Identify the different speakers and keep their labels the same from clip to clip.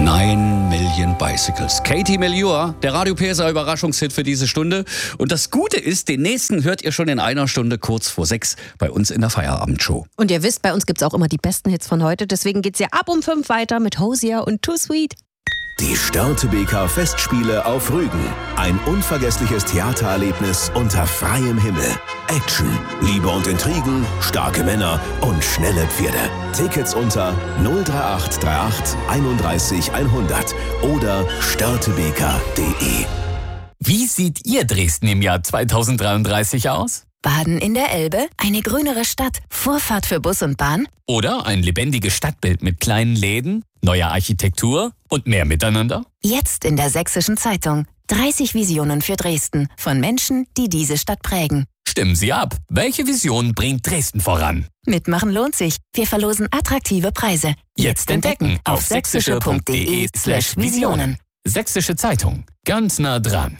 Speaker 1: 9 Million Bicycles. Katie Melua, der Radio PSR Überraschungshit für diese Stunde. Und das Gute ist, den nächsten hört ihr schon in einer Stunde kurz vor 6 bei uns in der Feierabendshow.
Speaker 2: Und ihr wisst, bei uns gibt's auch immer die besten Hits von heute. Deswegen geht's ja ab um 5 weiter mit Hosier und Too Sweet.
Speaker 3: Die Störtebeker Festspiele auf Rügen. Ein unvergessliches Theatererlebnis unter freiem Himmel. Action, Liebe und Intrigen, starke Männer und schnelle Pferde. Tickets unter 03838 31 100 oder störtebeker.de.
Speaker 4: Wie sieht Ihr Dresden im Jahr 2033 aus?
Speaker 5: Baden in der Elbe, eine grünere Stadt, Vorfahrt für Bus und Bahn?
Speaker 4: Oder ein lebendiges Stadtbild mit kleinen Läden, neuer Architektur und mehr Miteinander?
Speaker 5: Jetzt in der Sächsischen Zeitung. 30 Visionen für Dresden von Menschen, die diese Stadt prägen.
Speaker 4: Stimmen Sie ab. Welche Vision bringt Dresden voran?
Speaker 5: Mitmachen lohnt sich. Wir verlosen attraktive Preise.
Speaker 4: Jetzt entdecken auf sächsische.de/Visionen. Sächsische Zeitung. Ganz nah dran.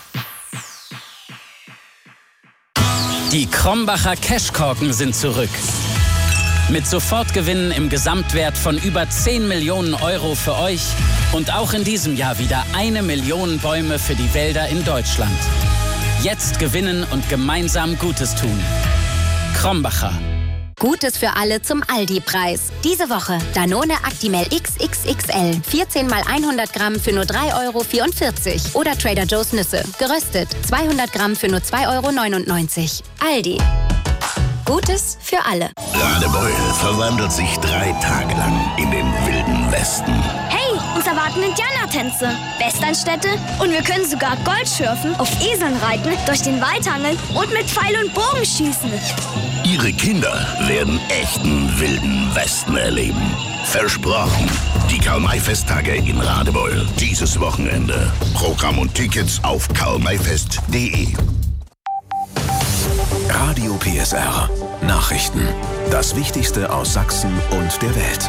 Speaker 6: Die Krombacher Cashkorken sind zurück. Mit Sofortgewinnen im Gesamtwert von über 10 Millionen Euro für euch und auch in diesem Jahr wieder 1 Million Bäume für die Wälder in Deutschland. Jetzt gewinnen und gemeinsam Gutes tun. Krombacher.
Speaker 7: Gutes für alle zum Aldi-Preis. Diese Woche Danone Actimel XXXL. 14 mal 100 Gramm für nur 3,44 € Oder Trader Joe's Nüsse. Geröstet. 200 Gramm für nur 2,99 €. Aldi. Gutes für alle.
Speaker 3: Radebeul verwandelt sich 3 Tage lang in den wilden Westen.
Speaker 8: Hey, uns erwarten Indianertänze, Westernstädte und wir können sogar Gold schürfen, auf Eseln reiten, durch den Wald angeln und mit Pfeil und Bogen schießen.
Speaker 3: Ihre Kinder werden echten wilden Westen erleben. Versprochen. Die Karl-May-Festtage in Radebeul. Dieses Wochenende. Programm und Tickets auf karlmayfest.de. Radio PSR. Nachrichten. Das Wichtigste aus Sachsen und der Welt.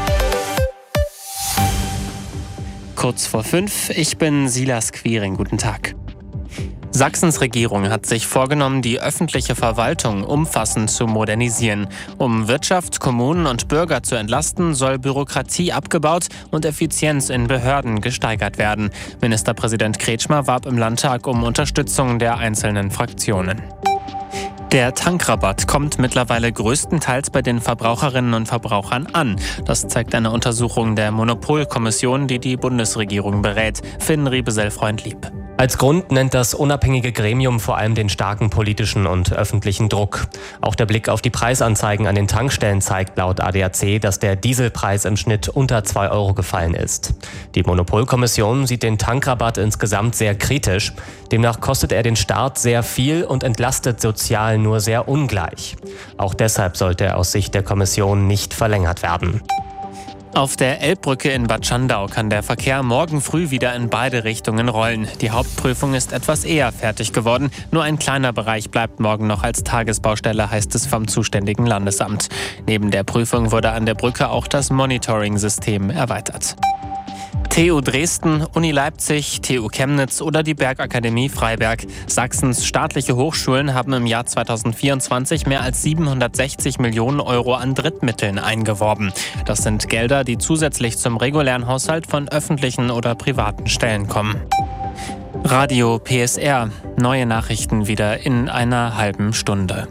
Speaker 9: Kurz vor 5, ich bin Silas Quiring. Guten Tag. Sachsens Regierung hat sich vorgenommen, die öffentliche Verwaltung umfassend zu modernisieren. Um Wirtschaft, Kommunen und Bürger zu entlasten, soll Bürokratie abgebaut und Effizienz in Behörden gesteigert werden. Ministerpräsident Kretschmer warb im Landtag um Unterstützung der einzelnen Fraktionen. Der Tankrabatt kommt mittlerweile größtenteils bei den Verbraucherinnen und Verbrauchern an. Das zeigt eine Untersuchung der Monopolkommission, die die Bundesregierung berät. Finn Riebesell-Freundlieb.
Speaker 10: Als Grund nennt das unabhängige Gremium vor allem den starken politischen und öffentlichen Druck. Auch der Blick auf die Preisanzeigen an den Tankstellen zeigt laut ADAC, dass der Dieselpreis im Schnitt unter 2 € gefallen ist. Die Monopolkommission sieht den Tankrabatt insgesamt sehr kritisch. Demnach kostet er den Staat sehr viel und entlastet sozial nur sehr ungleich. Auch deshalb sollte er aus Sicht der Kommission nicht verlängert werden.
Speaker 9: Auf der Elbbrücke in Bad Schandau kann der Verkehr morgen früh wieder in beide Richtungen rollen. Die Hauptprüfung ist etwas eher fertig geworden. Nur ein kleiner Bereich bleibt morgen noch als Tagesbaustelle, heißt es vom zuständigen Landesamt. Neben der Prüfung wurde an der Brücke auch das Monitoring-System erweitert. TU Dresden, Uni Leipzig, TU Chemnitz oder die Bergakademie Freiberg. Sachsens staatliche Hochschulen haben im Jahr 2024 mehr als 760 Millionen Euro an Drittmitteln eingeworben. Das sind Gelder, die zusätzlich zum regulären Haushalt von öffentlichen oder privaten Stellen kommen. Radio PSR. Neue Nachrichten wieder in einer halben Stunde.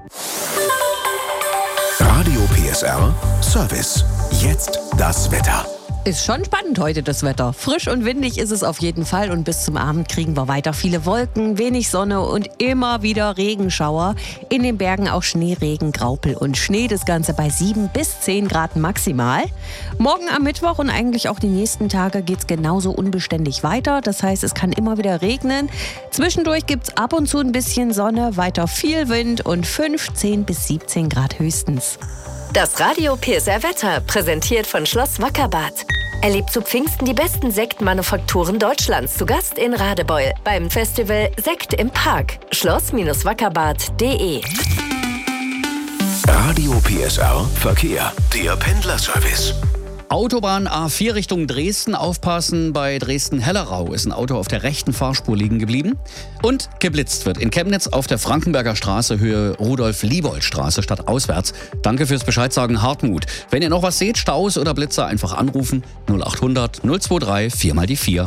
Speaker 3: Radio PSR Service. Jetzt das Wetter.
Speaker 2: Ist schon spannend heute das Wetter. Frisch und windig ist es auf jeden Fall und bis zum Abend kriegen wir weiter viele Wolken, wenig Sonne und immer wieder Regenschauer. In den Bergen auch Schneeregen, Graupel und Schnee. Das Ganze bei 7 bis 10 Grad maximal. Morgen am Mittwoch und eigentlich auch die nächsten Tage geht es genauso unbeständig weiter. Das heißt, es kann immer wieder regnen. Zwischendurch gibt es ab und zu ein bisschen Sonne, weiter viel Wind und 15 bis 17 Grad höchstens.
Speaker 5: Das Radio PSR Wetter, präsentiert von Schloss Wackerbarth. Erlebt zu Pfingsten die besten Sektmanufakturen Deutschlands. Zu Gast in Radebeul beim Festival Sekt im Park. Schloss-Wackerbarth.de.
Speaker 3: Radio PSR Verkehr. Der Pendlerservice.
Speaker 1: Autobahn A4 Richtung Dresden, aufpassen, bei Dresden-Hellerau ist ein Auto auf der rechten Fahrspur liegen geblieben. Und geblitzt wird in Chemnitz auf der Frankenberger Straße, Höhe Rudolf-Liebold-Straße, statt auswärts. Danke fürs Bescheidsagen, Hartmut. Wenn ihr noch was seht, Staus oder Blitzer, einfach anrufen 0800 023 4 mal die 4.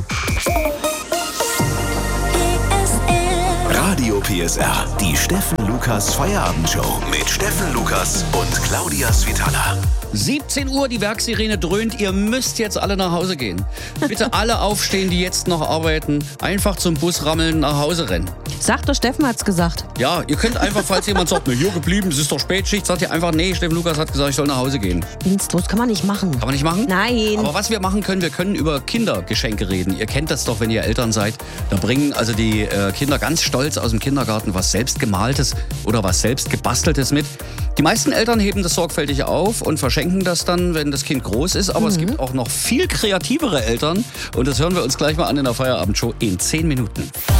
Speaker 3: Radio PSR, die Steffen Lukas Feierabendshow mit Steffen Lukas und Claudia Svitala.
Speaker 1: 17 Uhr, die Werkssirene dröhnt, ihr müsst jetzt alle nach Hause gehen. Bitte alle aufstehen, die jetzt noch arbeiten, einfach zum Bus rammeln, nach Hause rennen.
Speaker 2: Sagt der Steffen, hat's gesagt.
Speaker 1: Ja, ihr könnt einfach, falls jemand sagt, hier geblieben, es ist doch Spätschicht, sagt ihr einfach, nee, Steffen Lukas hat gesagt, ich soll nach Hause gehen.
Speaker 2: Dienstlos kann man nicht machen.
Speaker 1: Kann man nicht machen?
Speaker 2: Nein.
Speaker 1: Aber was wir machen können, wir können über Kindergeschenke reden. Ihr kennt das doch, wenn ihr Eltern seid. Da bringen also die Kinder ganz stolz aus dem Kindergarten was selbstgemaltes oder was selbst gebasteltes mit. Die meisten Eltern heben das sorgfältig auf und verschenken das dann, wenn das Kind groß ist. Aber es gibt auch noch viel kreativere Eltern. Und das hören wir uns gleich mal an in der Feierabendshow in 10 Minuten.